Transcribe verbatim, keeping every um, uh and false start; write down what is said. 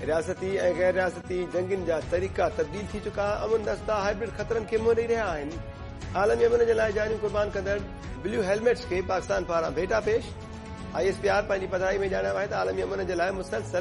रियासती ऐं गैर रियासती जंगियुनि जा तरीक़ा तब्दील थी चुका अमन दस्ता हाइब्रिड ख़तरनि खे मुंहुं ॾेई रहिया आहिनि आलमी अमन जे लाइ जानियूं क़ुर्बान कंदड़ ब्लू हेलमेट्स खे पाकिस्तान पारां भेटा पेश आई एस पी आर पंहिंजी पधिराई में ॼाणायो आहे त आलमी अमन जे लाइ मुसलसल